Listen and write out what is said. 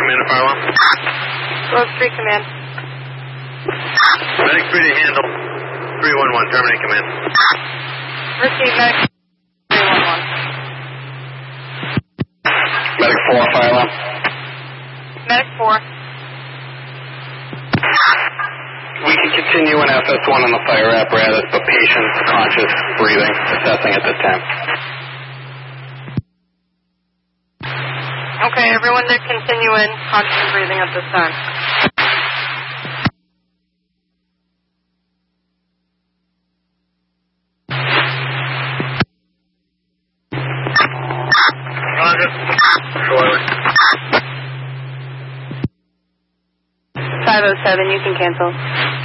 Command to fire alarm. Road 3 Command. Medic 3 to handle. 311, terminate command. Receive Medic 311. Medic 4, fire alarm. Medic 4. We can continue in FS1 on the fire apparatus, but patient, conscious, breathing, assessing at this time. Okay, everyone to continue in, conscious and breathing at this time. Roger. Shortly. 507, you can cancel.